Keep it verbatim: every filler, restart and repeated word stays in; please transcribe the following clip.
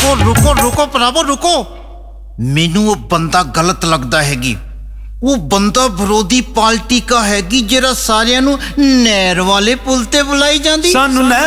रुको रुको रुको भरावो रुको। मैनू वो बंदा गलत लगता हैगी। वो बंदा विरोधी पार्टी का हैगी जेड़ा सारियां नू नहर वाले पुल ते बुलाई जांदी। सानू